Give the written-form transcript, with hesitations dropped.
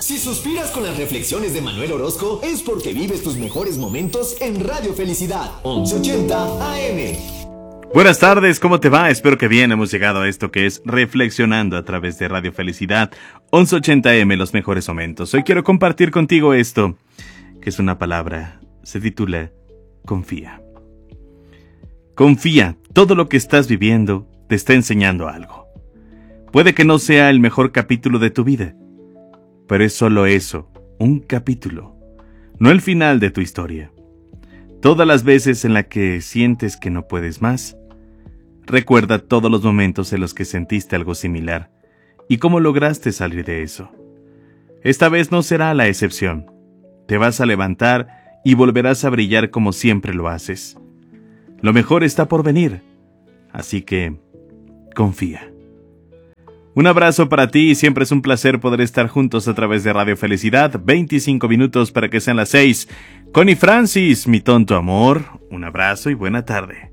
Si suspiras con las reflexiones de Manuel Orozco, es porque vives tus mejores momentos en Radio Felicidad, 1180 AM. Buenas tardes, ¿cómo te va? Espero que bien. Hemos llegado a esto que es Reflexionando a través de Radio Felicidad, 1180 AM, los mejores momentos. Hoy quiero compartir contigo esto, que es una palabra, se titula Confía. Confía, todo lo que estás viviendo te está enseñando algo. Puede que no sea el mejor capítulo de tu vida, pero es solo eso, un capítulo, no el final de tu historia. Todas las veces en las que sientes que no puedes más, recuerda todos los momentos en los que sentiste algo similar y cómo lograste salir de eso. Esta vez no será la excepción. Te vas a levantar y volverás a brillar como siempre lo haces. Lo mejor está por venir, así que confía. Un abrazo para ti y siempre es un placer poder estar juntos a través de Radio Felicidad. 25 minutos para que sean las 6. Connie Francis, mi tonto amor, un abrazo y buena tarde.